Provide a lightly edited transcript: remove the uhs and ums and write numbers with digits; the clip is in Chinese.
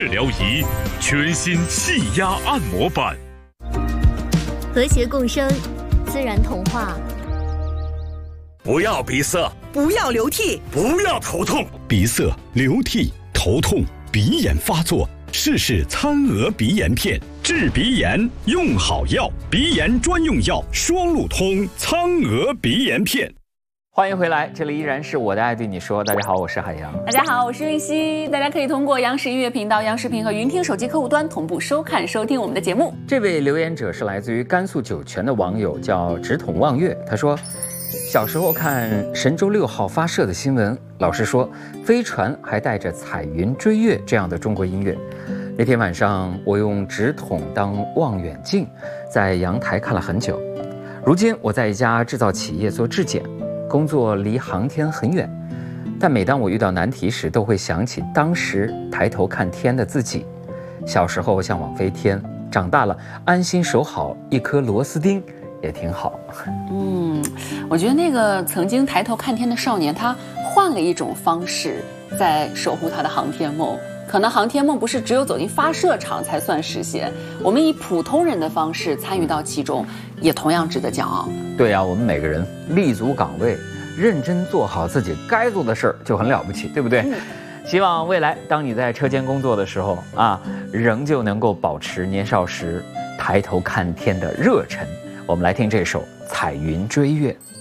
治疗仪，全新气压按摩板， 和谐共生，自然童话。 不要鼻塞， 不要流涕， 不要头痛。 鼻塞、流涕、头痛、鼻炎发作，试试餐鹅鼻炎片，治鼻炎用好药，鼻炎专用药双路通餐鹅鼻炎片。 欢迎回来，这里依然是我的爱对你说。大家好，我是海洋。 大家好，我是韵熙。大家可以通过央视音乐频道、央视频和云听手机客户端同步收看、收听我们的节目。 这位留言者是来自于甘肃酒泉的网友，叫直筒望月。他说，小时候看神舟6号发射的新闻，老师说飞船还带着彩云追月这样的中国音乐。那天晚上，我用直筒当望远镜，在阳台看了很久。如今我在一家制造企业做质检。工作离航天很远，但每当我遇到难题时，都会想起当时抬头看天的自己。小时候向往飞天，长大了安心守好一颗螺丝钉也挺好。 我觉得那个曾经抬头看天的少年，他换了一种方式在守护他的航天梦。可能航天梦不是只有走进发射场才算实现，我们以普通人的方式参与到其中，也同样值得骄傲。 对啊，我们每个人立足岗位，认真做好自己该做的事儿，就很了不起，对不对？希望未来当你在车间工作的时候仍旧能够保持年少时抬头看天的热忱。我们来听这首《彩云追月》。